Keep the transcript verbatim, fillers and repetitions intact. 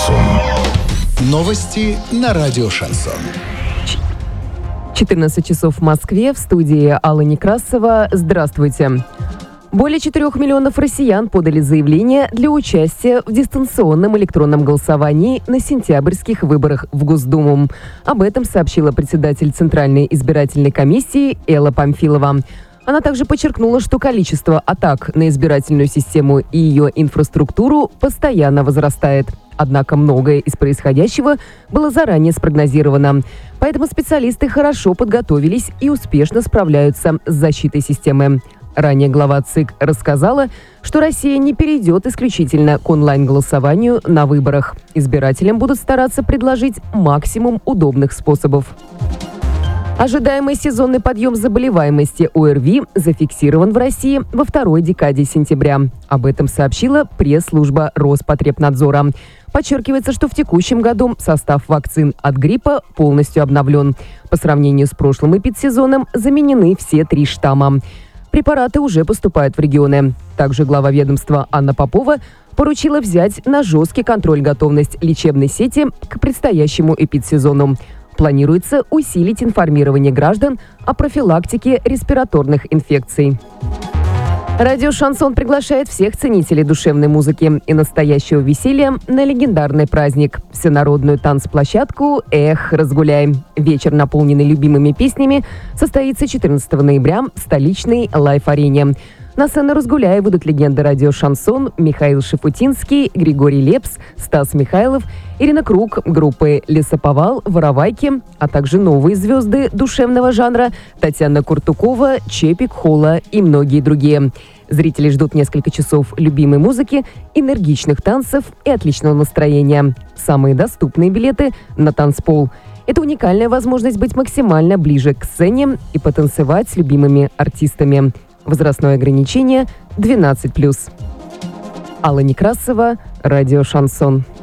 Шансон. Новости на радио Шансон. четырнадцать часов в Москве. В студии Алла Некрасова. Здравствуйте. Более четырех миллионов россиян подали заявление для участия в дистанционном электронном голосовании на сентябрьских выборах в Госдуму. Об этом сообщила председатель Центральной избирательной комиссии Элла Памфилова. Она также подчеркнула, что количество атак на избирательную систему и ее инфраструктуру постоянно возрастает. Однако многое из происходящего было заранее спрогнозировано. Поэтому специалисты хорошо подготовились и успешно справляются с защитой системы. Ранее глава ЦИК рассказала, что Россия не перейдет исключительно к онлайн-голосованию на выборах. Избирателям будут стараться предложить максимум удобных способов. Ожидаемый сезонный подъем заболеваемости ОРВИ зафиксирован в России во второй декаде сентября. Об этом сообщила пресс-служба Роспотребнадзора. Подчеркивается, что в текущем году состав вакцин от гриппа полностью обновлен. По сравнению с прошлым эпидсезоном заменены все три штамма. Препараты уже поступают в регионы. Также глава ведомства Анна Попова поручила взять на жесткий контроль готовность лечебной сети к предстоящему эпидсезону. Планируется усилить информирование граждан о профилактике респираторных инфекций. Радио «Шансон» приглашает всех ценителей душевной музыки и настоящего веселья на легендарный праздник – всенародную танцплощадку «Эх, разгуляй». Вечер, наполненный любимыми песнями, состоится четырнадцатого ноября в столичной лайф-арене. На сцену «Разгуляй» выйдут легенды радио «Шансон» Михаил Шафутинский, Григорий Лепс, Стас Михайлов, Ирина Круг, группы «Лесоповал», «Воровайки», а также новые звезды душевного жанра Татьяна Куртукова, Чепик, Холла и многие другие. Зрители ждут несколько часов любимой музыки, энергичных танцев и отличного настроения. Самые доступные билеты на танцпол. Это уникальная возможность быть максимально ближе к сцене и потанцевать с любимыми артистами. Возрастное ограничение двенадцать плюс. Алла Некрасова, радио «Шансон».